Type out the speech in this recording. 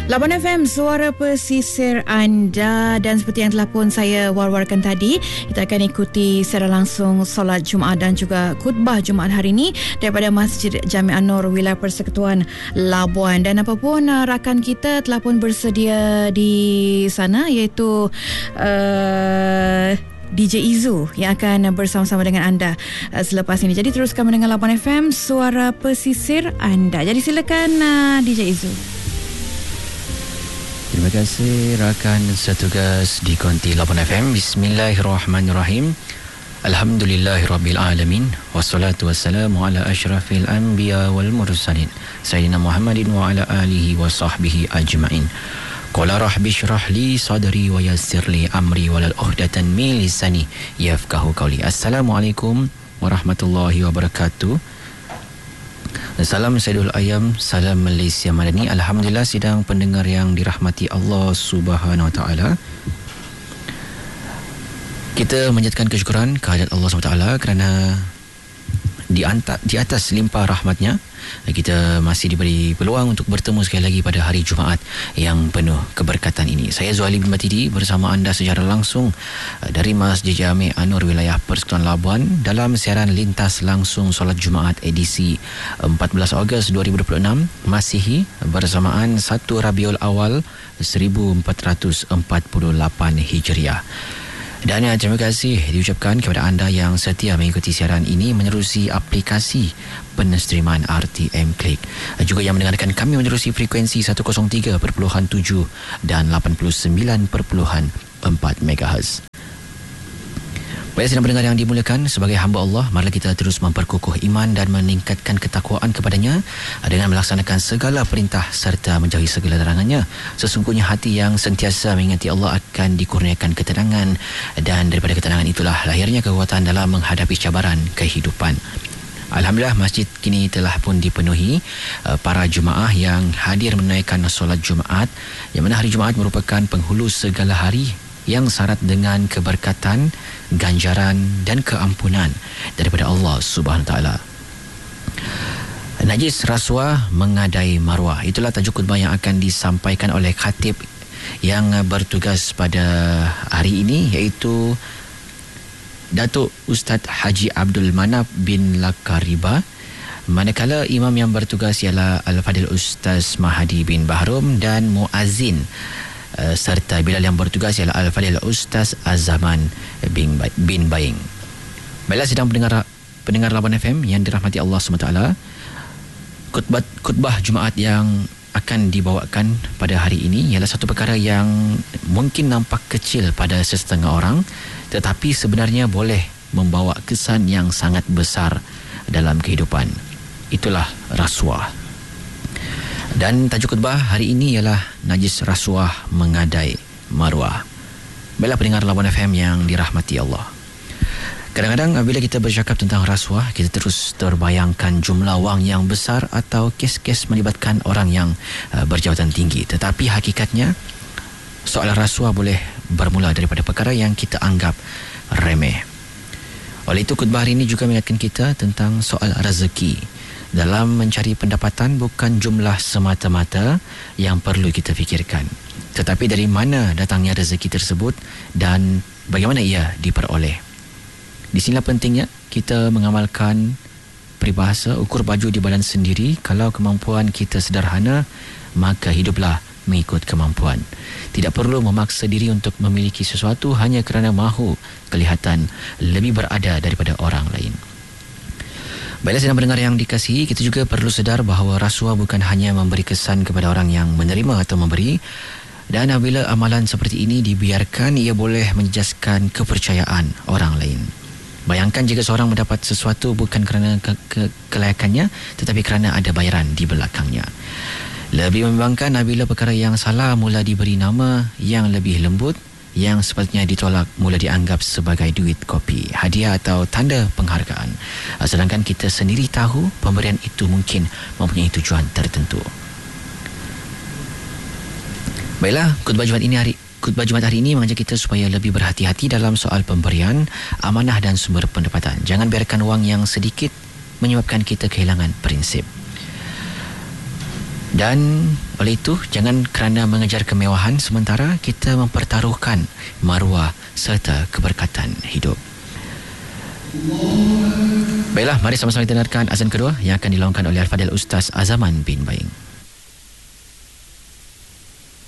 Labuan FM, suara pesisir anda. Dan seperti yang telah pun saya war-warkan tadi, kita akan ikuti secara langsung solat Jumaat dan juga khutbah Jumaat hari ini daripada Masjid Jami' An-Nur, Wilayah Persekutuan Labuan. Dan apapun rakan kita telah pun bersedia di sana, iaitu DJ Izu yang akan bersama-sama dengan anda selepas ini. Jadi teruskan mendengar Labuan FM, suara pesisir anda. Jadi silakan DJ Izu. Terima kasih rakan setugas di Konti Labuan FM. Bismillahirrahmanirrahim. Alhamdulillahirabbil alamin. Wassalatu wassalamu ala asyrafil anbiya wal mursalin Sayyidina Muhammadin wa ala alihi wa sahbihi ajma'in. Qala rabbi shrah li sadri wa yassir li amri walal 'uqdatan min lisani yafqahu qawli. Assalamualaikum warahmatullahi wabarakatuh. Salam Saidul Ayam, salam Malaysia Madani. Alhamdulillah, sidang pendengar yang dirahmati Allah Subhanahu Wa Taala. Kita menjadikan kesyukuran kehadirat Allah Subhanahu Wa Taala kerana di atas limpah rahmatnya kita masih diberi peluang untuk bertemu sekali lagi pada hari Jumaat yang penuh keberkatan ini. Saya Zuhaili bin Batidi bersama anda secara langsung dari Masjid Jami' An-Nur, Wilayah Persekutuan Labuan dalam siaran lintas langsung solat Jumaat edisi 14 Ogos 2026 Masihi bersamaan 1 Rabiul Awal 1448 Hijriah. Dan terima kasih diucapkan kepada anda yang setia mengikuti siaran ini menerusi aplikasi penstreaman RTM Klik. Juga yang mendengarkan kami menerusi frekuensi 103.7 dan 89.4 MHz. Baik, sedang pendengar yang dimuliakan, sebagai hamba Allah, marilah kita terus memperkukuh iman dan meningkatkan ketakwaan kepadanya dengan melaksanakan segala perintah serta menjauhi segala larangannya. Sesungguhnya hati yang sentiasa mengingati Allah akan dikurniakan ketenangan, dan daripada ketenangan itulah lahirnya kekuatan dalam menghadapi cabaran kehidupan. Alhamdulillah, masjid kini telah pun dipenuhi para jemaah yang hadir menunaikan solat Jumaat, yang mana hari Jumaat merupakan penghulu segala hari yang syarat dengan keberkatan, ganjaran dan keampunan daripada Allah Subhanahu Wa Taala. Najis rasuah mengadai maruah. Itulah tajuk khutbah yang akan disampaikan oleh khatib yang bertugas pada hari ini, iaitu Datuk Ustaz Haji Abdul Manaf bin Lakariba. Manakala imam yang bertugas ialah Al-Fadil Ustaz Mahdi bin Bahrum dan muazzin serta bilal yang bertugas ialah Al-Fadil Ustaz Az-Zaman bin Baing. Baiklah, sedang pendengar Labuan FM yang dirahmati Allah SWT, khutbah Jumaat yang akan dibawakan pada hari ini ialah satu perkara yang mungkin nampak kecil pada sesetengah orang, tetapi sebenarnya boleh membawa kesan yang sangat besar dalam kehidupan. Itulah rasuah. Dan tajuk khutbah hari ini ialah najis rasuah mengadai maruah. Baiklah pendengar Labuan FM yang dirahmati Allah. Kadang-kadang bila kita bercakap tentang rasuah, kita terus terbayangkan jumlah wang yang besar atau kes-kes melibatkan orang yang berjawatan tinggi. Tetapi hakikatnya, soal rasuah boleh bermula daripada perkara yang kita anggap remeh. Oleh itu, khutbah hari ini juga mengingatkan kita tentang soal rezeki. Dalam mencari pendapatan, bukan jumlah semata-mata yang perlu kita fikirkan, tetapi dari mana datangnya rezeki tersebut dan bagaimana ia diperoleh. Di sinilah pentingnya kita mengamalkan peribahasa ukur baju di badan sendiri. Kalau kemampuan kita sederhana, maka hiduplah mengikut kemampuan. Tidak perlu memaksa diri untuk memiliki sesuatu hanya kerana mahu kelihatan lebih berada daripada orang lain. Baiklah, sedang mendengar yang dikasihi, kita juga perlu sedar bahawa rasuah bukan hanya memberi kesan kepada orang yang menerima atau memberi, dan apabila amalan seperti ini dibiarkan, ia boleh menjejaskan kepercayaan orang lain. Bayangkan jika seorang mendapat sesuatu bukan kerana kelayakannya, tetapi kerana ada bayaran di belakangnya. Lebih membimbangkan apabila perkara yang salah mula diberi nama yang lebih lembut, yang sepatutnya ditolak mula dianggap sebagai duit kopi, hadiah atau tanda penghargaan. Sedangkan kita sendiri tahu pemberian itu mungkin mempunyai tujuan tertentu. Baiklah, khutbah Jumaat hari ini mengajak kita supaya lebih berhati-hati dalam soal pemberian, amanah dan sumber pendapatan. Jangan biarkan wang yang sedikit menyebabkan kita kehilangan prinsip. Dan oleh itu, jangan kerana mengejar kemewahan sementara kita mempertaruhkan maruah serta keberkatan hidup. Baiklah, mari sama-sama kita dengarkan azan kedua yang akan dilaungkan oleh Al-Fadhil Ustaz Azaman bin Baing.